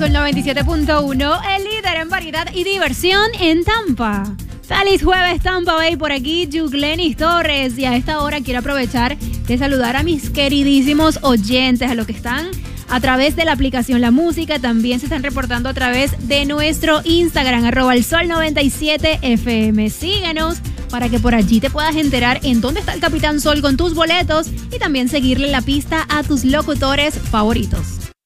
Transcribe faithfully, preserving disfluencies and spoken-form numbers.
Sol noventa y siete punto uno, el líder en variedad y diversión en Tampa. Feliz jueves, Tampa Bay, por aquí Yuglenis Torres. Y a esta hora quiero aprovechar de saludar a mis queridísimos oyentes, a los que están a través de la aplicación La Música. También se están reportando a través de nuestro Instagram, arroba el Sol noventa y siete F M. Síguenos para que por allí te puedas enterar en dónde está el Capitán Sol con tus boletos y también seguirle la pista a tus locutores favoritos.